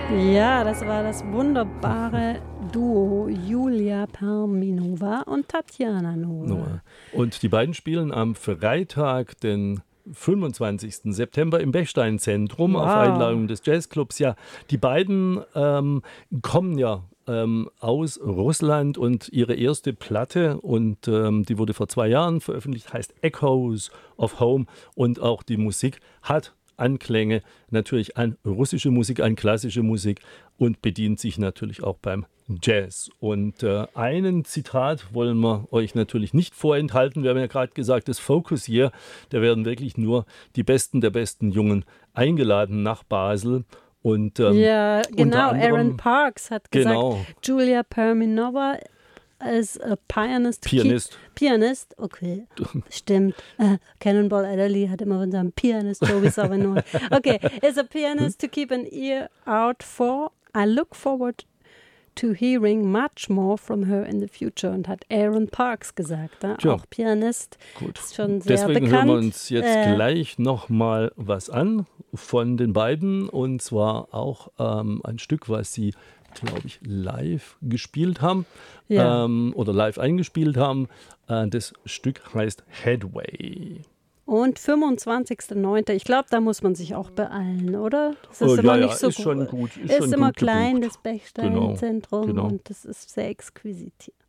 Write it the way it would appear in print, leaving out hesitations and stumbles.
Ja, das war das wunderbare Duo Julia Perminova und Tatjana Noah. Und die beiden spielen am Freitag, den 25. September im Bechstein-Zentrum auf Einladung des Jazzclubs. Ja, die beiden kommen ja aus Russland und ihre erste Platte, und die wurde vor 2 Jahren veröffentlicht, heißt Echoes of Home, und auch die Musik hat Anklänge natürlich an russische Musik, an klassische Musik und bedient sich natürlich auch beim Jazz. Und einen Zitat wollen wir euch natürlich nicht vorenthalten. Wir haben ja gerade gesagt, das Focus Year, da werden wirklich nur die Besten der besten Jungen eingeladen nach Basel. Und, ja, genau. anderem, Aaron Parks hat gesagt, Julia Perminova ist Pianist. Pianist, okay, stimmt. Cannonball Adderley hat immer von seinem Pianist, Joey Savinoy. Okay, is a pianist to keep an ear out for. I look forward to hearing much more from her in the future. Und hat Aaron Parks gesagt. Auch Pianist. Gut. Ist schon sehr Deswegen bekannt. hören wir uns jetzt gleich nochmal was an von den beiden. Und zwar auch ein Stück, was sie, glaube ich, live gespielt haben oder live eingespielt haben. Das Stück heißt Headway. Und 25.09. Ich glaube, da muss man sich auch beeilen, oder? Das ist immer nicht so ist schon gut. Ist immer gut klein, gebucht. das Bechstein-Zentrum, Genau. und das ist sehr exquisit.